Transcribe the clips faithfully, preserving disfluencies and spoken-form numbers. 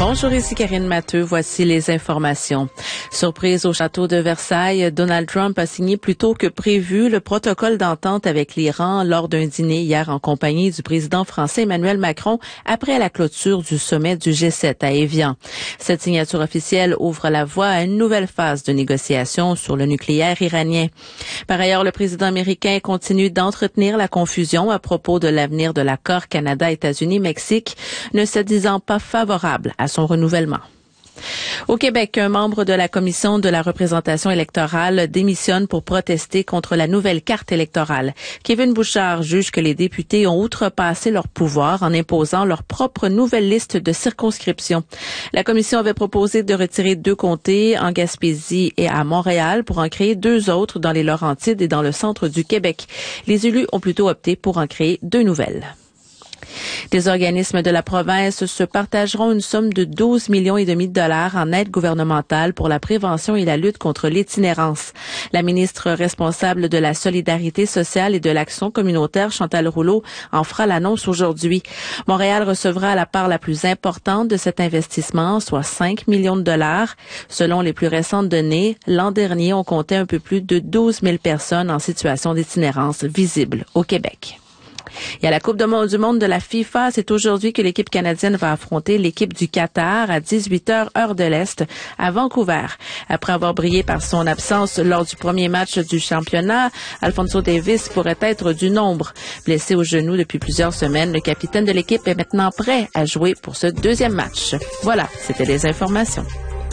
Bonjour, ici Karine Matteux. Voici les informations. Surprise au château de Versailles, Donald Trump a signé plus tôt que prévu le protocole d'entente avec l'Iran lors d'un dîner hier en compagnie du président français Emmanuel Macron après la clôture du sommet du G sept à Évian. Cette signature officielle ouvre la voie à une nouvelle phase de négociation sur le nucléaire iranien. Par ailleurs, le président américain continue d'entretenir la confusion à propos de l'avenir de l'accord Canada-États-Unis-Mexique, ne se disant pas favorable à son renouvellement. Au Québec, un membre de la commission de la représentation électorale démissionne pour protester contre la nouvelle carte électorale. Kevin Bouchard juge que les députés ont outrepassé leur pouvoir en imposant leur propre nouvelle liste de circonscriptions. La commission avait proposé de retirer deux comtés en Gaspésie et à Montréal pour en créer deux autres dans les Laurentides et dans le centre du Québec. Les élus ont plutôt opté pour en créer deux nouvelles. Des organismes de la province se partageront une somme de douze millions et demi de dollars en aide gouvernementale pour la prévention et la lutte contre l'itinérance. La ministre responsable de la solidarité sociale et de l'action communautaire, Chantal Rouleau, en fera l'annonce aujourd'hui. Montréal recevra la part la plus importante de cet investissement, soit cinq millions de dollars. Selon les plus récentes données, l'an dernier, on comptait un peu plus de douze mille personnes en situation d'itinérance visible au Québec. Et à la Coupe du monde de la FIFA, c'est aujourd'hui que l'équipe canadienne va affronter l'équipe du Qatar à dix-huit heures heure de l'Est à Vancouver. Après avoir brillé par son absence lors du premier match du championnat, Alphonso Davies pourrait être du nombre. Blessé au genou depuis plusieurs semaines, le capitaine de l'équipe est maintenant prêt à jouer pour ce deuxième match. Voilà, c'était les informations.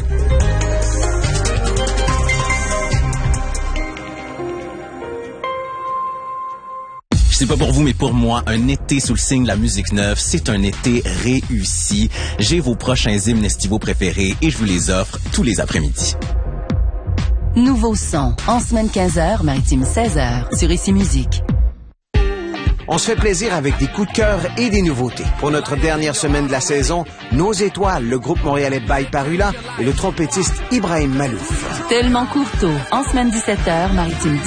C'est pas pour vous, mais pour moi, un été sous le signe de la musique neuve, c'est un été réussi. J'ai vos prochains hymnes estivaux préférés et je vous les offre tous les après-midi. Nouveau son, en semaine quinze heures, maritime seize heures, sur Ici Musique. On se fait plaisir avec des coups de cœur et des nouveautés. Pour notre dernière semaine de la saison, Nos Étoiles, le groupe montréalais By Parula et le trompettiste Ibrahim Malouf. Tellement Courteau, en semaine dix-sept heures, maritime